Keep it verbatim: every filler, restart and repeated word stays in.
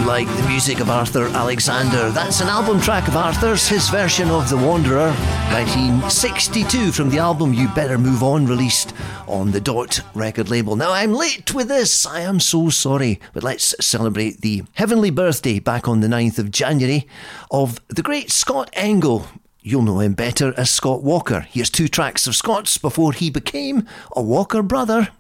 like the music of Arthur Alexander. That's an album track of Arthur's, his version of The Wanderer, nineteen sixty-two, from the album You Better Move On, released on the Dot record label. Now, I'm late with this, I am so sorry, but let's celebrate the heavenly birthday back on the ninth of January of the great Scott Engel. You'll know him better as Scott Walker. Here's two tracks of Scott's before he became a Walker brother.